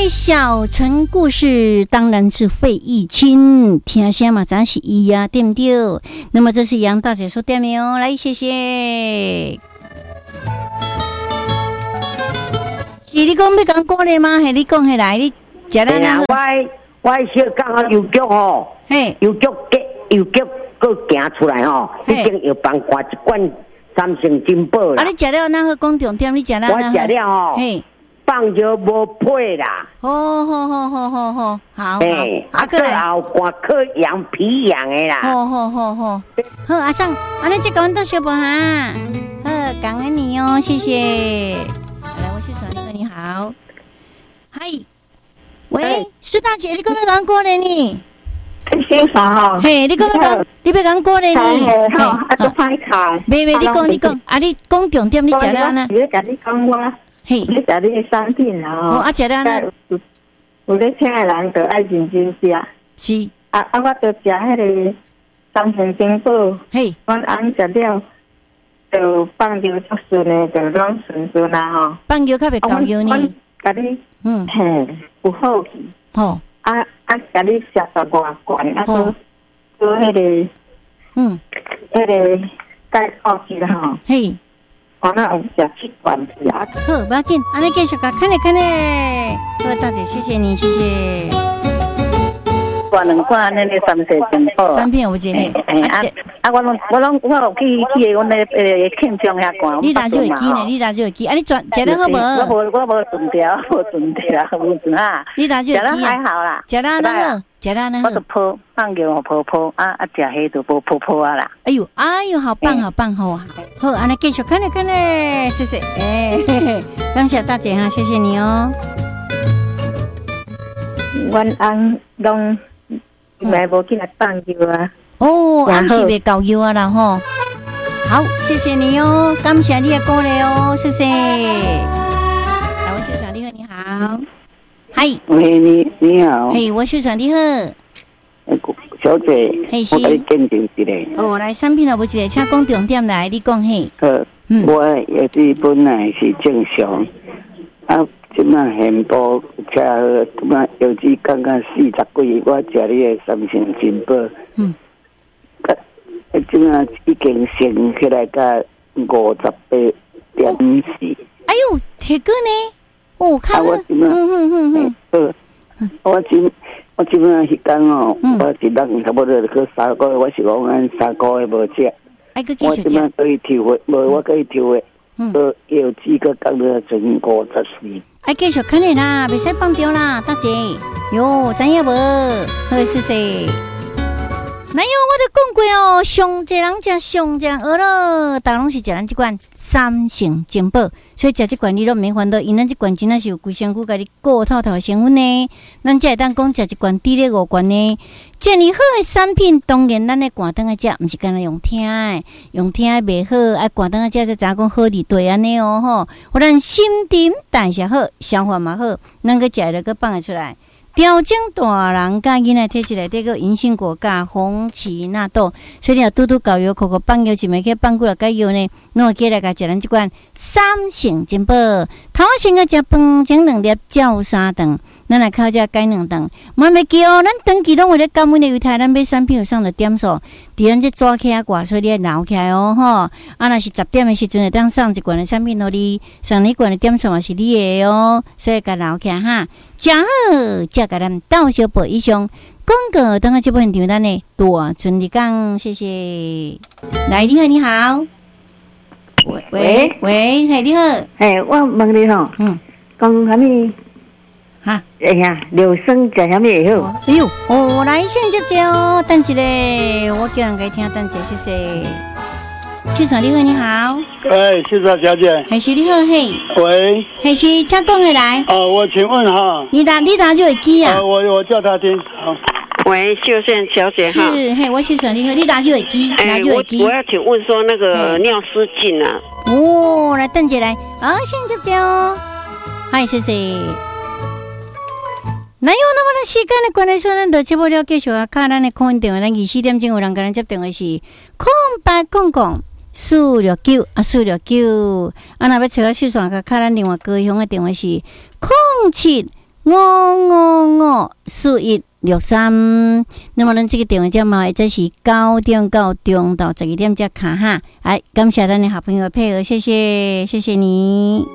小城故事当然是费玉清，听声嘛，咱是伊呀，对不对？那么这是杨大姐说对没有？来，谢谢。是你讲要讲过来吗？还你讲下来，你食咱那个？我小刚好邮局吼， 嘿， 邮局搁行出来吼，已经要放挂一罐三星金宝啦。 啊，你食了那个讲重点，你食了？ 我食了吼， 嘿。 放药无配啦， 好， 哎，过后挂克羊皮羊的啦， 好，阿桑，你这个到小宝哈，感恩你哦，谢谢。来，我去传你好，嗨，喂，苏大姐，你可不可以讲过来呢？ 先生哈， 嘿，你可不可以讲？你别讲过来呢？ 好，啊，都拍卡。 没，你讲，啊，你讲重点，你食了呢？ 我跟你讲我。嘿，你食你的产品啦吼， 啊食了呢， 有咧请的人就爱认真食。 是， 我就食迄个三星金宝， 嘿， 阮翁食了，就放尿足顺的，就拢顺啦吼。 放尿较袂高尿呢？ 甲你，嘿，有好去。 吼， 甲你食十外罐，做迄个，迄个钙靠剂啦吼。嘿。我那有食7罐去啊！ 好，不要紧，安尼继续讲，看嘞。好，大姐，谢谢你，谢谢。 罐2罐那个三星金宝。 3片有一个。 我有去阮那庆祝遐罐。 你拿就会记呢，你拿就会记。啊，你食得好无？ 我无存掉，无存掉，无存啊。 你拿就会记。 还好啦。 食得那好，食得那好。 我就泡放尿泡啊，食迄就泡啊啦。 哎呦，好棒，好啊！好，安尼继续看嘞，谢谢。感谢大姐哈，谢谢你哦。 阮翁拢来无起来放尿啊。 暗时袂够药啊啦吼。好，谢谢你哦，感谢你的鼓励哦，谢谢。来，我秀传你好，你好，嗨， 喂，你好， 嘿，我秀传你好， 小姐，我给你鉴定一个。来，产品有无一个，请讲重点来，你讲嘿。 我也是本来是正常，即摆现报吃有时刚刚40几，我食你的三星金宝。即摆已经升起来到58.4。 哎呦，铁哥呢？看我即摆，我即摆迄天哦，我一人差不多去3个月，我是讲咱3个月无食。我即摆可以抽血，无我可以抽血，有几个讲了剩54。 爱继续看你啦，袂使放掉啦，大姐。哟，知影无？好，谢谢。哪有我都讲过哦，上济人食上济人饿咯，大拢是食咱这款三星金宝，所以食这款你都免烦恼，因咱这款真的是有规身躯甲你顾透透的成分呢。咱才会当讲食一罐低咧5罐呢。这么好的产品，当然咱咧挂灯啊食，毋是干那用听的，用听的袂好，爱挂灯啊食才知讲好伫对安尼哦吼。互咱心情代谢好，消化嘛好，咱个食了个放得出来。调整大人甲囡仔体质内底个银杏果甲红荠纳豆，所以你要拄拄搞药，口口放药，一枚去放几落个药呢？侬会记来甲食咱即款三星金宝，头先个食饭前2粒，照3顿，咱来靠只改2顿。莫袂记哦，咱长期拢为了感恩的犹太，咱买产品有上的点数，伫咱这抓起来挂，所以你要留起来哦吼。啊，若是10点的时阵，会当上一罐的产品互你，上一罐的点数嘛是你的哦，所以甲留起来哈。食好，才甲咱到小宝以上广告，等下这部分场咱的大顺利讲，谢谢。来，你好，你好。喂，嘿，你好。 嘿，我问你吼，讲啥物？ 哈， 哎呀，刘生食啥物会好？ 哎呦，来先接着，等一个，我叫人家听，等一下，谢谢。秀嫂，你好，你好。 秀嫂小姐。 还是你好，嘿。 喂。 还是请讲回来。 我请问哈。 你打就会记啊。 我叫他听。好。 喂，秀倩小姐哈。 是，嘿，我秀嫂，你好，你打就会记，打就会记。 我要请问说那个尿失禁啊。 来等一来，先接着。嗨，谢谢。哪有那么的时间的关系？说咱就节目了，继续看咱的空运电话，咱24点钟有人跟咱接电话是0800-469469。若要找我秀嫂，甲咱电话高雄的电话是 5163。那么咱这个电话号码这是9点到中到12点才卡哈。哎，感谢咱的好朋友配合，谢谢你。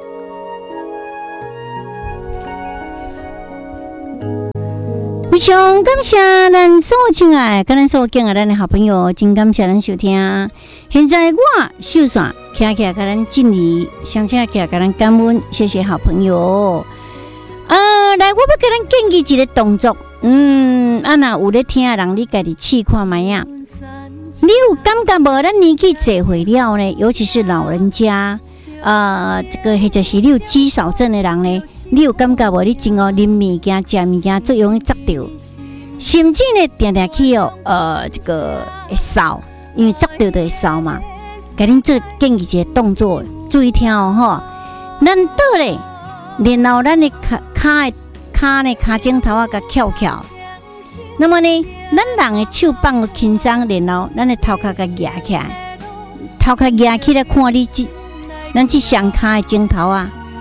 非常感谢咱所有亲爱跟咱所敬爱咱的好朋友，真感谢咱收听。现在我秀伞徛徛跟咱敬礼，相请徛跟咱感恩，谢谢好朋友。来，我要给咱建议一个动作。那有咧听的人，你家己试看卖呀。你有感觉无？咱年纪坐会了呢，尤其是老人家，这个或者是你有肌少症的人呢，你有感觉无？你真啉物件、食物件最容易砸到，甚至呢，定定去这个会扫，因为砸到就会扫嘛。给恁做建议一个动作，注意听吼。咱倒咧。然后咱的骹枕头甲翘翘，那么呢，咱人的手放个轻松，然后咱的头壳甲压起来，头壳压起来看你咱这双骹的枕头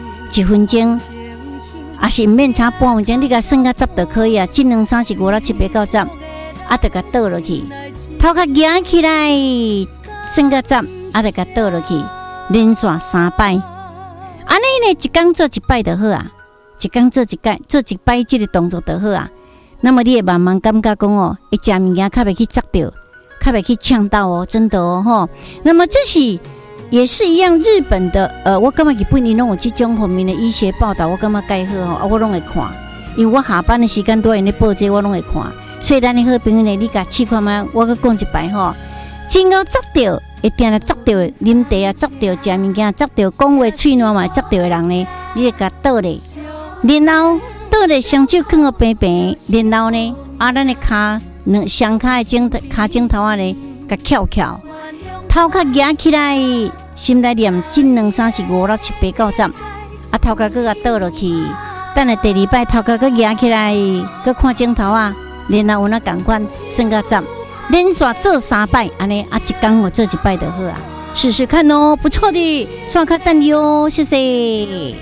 1分钟，也是唔免差半分钟，你甲算到10就可以啊。1、2、3、4、5、6、7、8、9、10，就甲倒落去，头壳压起来，算到10，就甲倒落去，连续3摆。安尼呢，一天做1摆就好啊，一天做1摆这个动作就好啊。那么你会慢慢感觉讲会食物件较袂去砸到，较袂去呛到哦，真的哦吼。那么这是也是一样，日本的我感觉日本伊拢有这种方面的医学报道，我感觉介好吼，我拢会看，因为我下班的时间都会咧报这，我拢会看。所以咱的好朋友呢，你甲试看卖，我佮讲一摆吼，真要砸到。会定来砸到啉茶砸到食物件砸到讲话喙烂嘛砸到的人呢，你会甲倒咧，然后倒咧双手放个平平，然后呢，咱的双骹的骹枕头呢，甲翘翘，头壳压起来，心内念1、2、3、4、5、6、7、8、9、10，头壳佮倒落去，等下第2摆头壳佮压起来，佮看枕头然后有那共款算到10。连续做3摆，安尼一天我做1摆就好啊，试试看哦，不错的，刷卡等你哦，谢谢。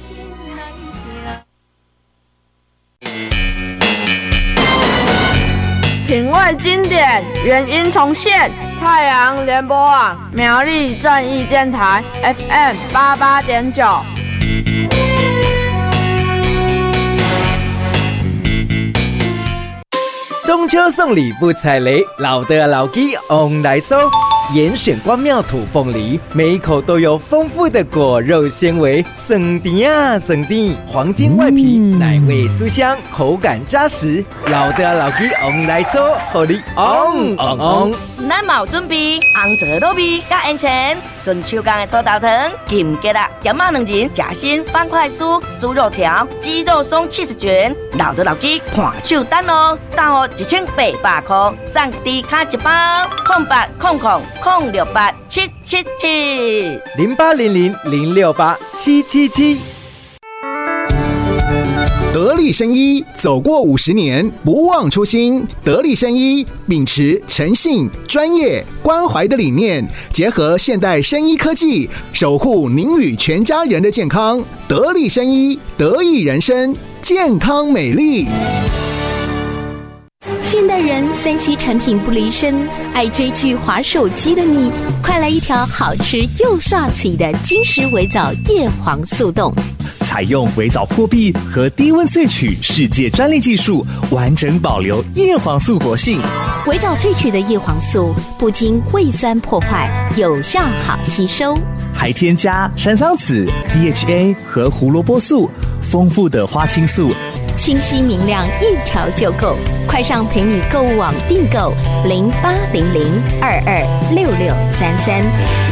品味经典，原音重现，太阳联播网苗栗正义电台 FM 88.9。 中秋送礼不踩雷，老的老鸡 on 来收。严选关庙土凤梨，每一口都有丰富的果肉纤维，酸甜啊酸甜，黄金外皮，奶味酥香，口感扎实。老的老鸡 on 来收，互你 on。 咱嘛有准备红枣糯米加烟钱，顺手工的土豆糖、金桔啦、咸肉2仁、夹心方块酥、猪肉条、鸡肉松70卷，老的老鸡看手单哦，单哦1800块，送低卡1包，0800-068-777 0800-068-777。 得力生医走过50年，不忘初心。得力生医秉持诚信、专业、关怀的理念，结合现代生医科技，守护您与全家人的健康。得力生医，得益人生，健康美丽。 现代人3C 产品不离身，爱追剧、滑手机的你，快来一条好吃又帅气的金石微藻叶黄素冻。 采用微藻破壁和低温萃取世界专利技术，完整保留叶黄素活性。 微藻萃取的叶黄素不经胃酸破坏，有效好吸收， 还添加山桑子、DHA 和胡萝卜素，丰富的花青素， 清晰明亮，一条就够。快上陪你购物网订购0800226633。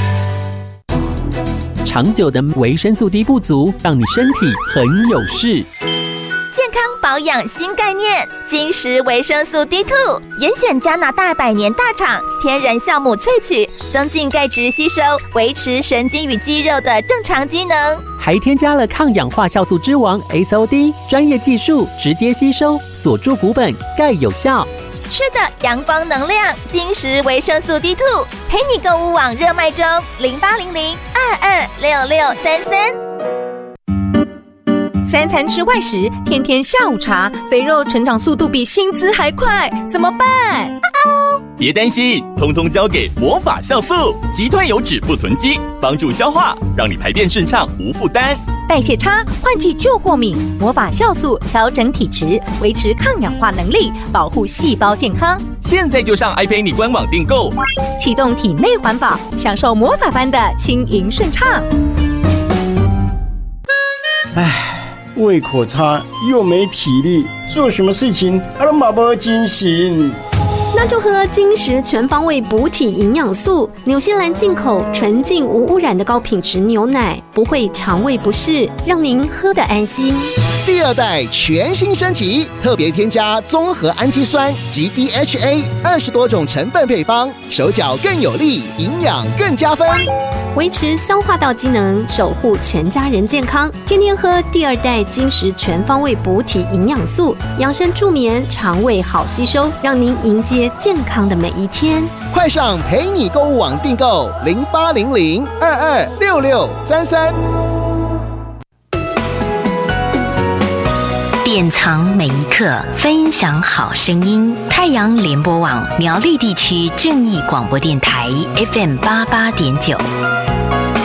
长久的维生素 D 不足，让你身体很有事。 健康保养新概念，金石维生素 D2， 严选加拿大100年大厂天然酵母萃取，增进钙质吸收，维持神经与肌肉的正常机能， 还添加了抗氧化酵素之王 SOD， 专业技术直接吸收，锁住骨本，钙有效。 吃的阳光能量，金石维生素 D2， 陪你购物网热卖中0800226633。 3餐吃外食，天天下午茶，肥肉成长速度比薪资还快，怎么办？ 别担心，通通交给魔法酵素，击退油脂不囤积，帮助消化，让你排便顺畅无负担。 代谢差，换季就过敏，魔法酵素调整体质，维持抗氧化能力，保护细胞健康。 现在就上 iPay 官网订购， 启动体内环保，享受魔法般的轻盈顺畅。 胃口差又没体力，做什么事情都没精神。 那就喝金石全方位补体营养素，纽西兰进口纯净无污染的高品质牛奶，不会肠胃不适，让您喝得安心。 第2代全新升级，特别添加综合氨基酸及 DHA 20多种成分配方，手脚更有力，营养更加分， 维持消化道机能，守护全家人健康。天天喝第2代金石全方位补体营养素，养生助眠，肠胃好吸收，让您迎接健康的每一天。 快上陪你购物网订购0800226633。 典藏每一刻，分享好声音。太阳联播网苗栗地区正义广播电台 FM88.9。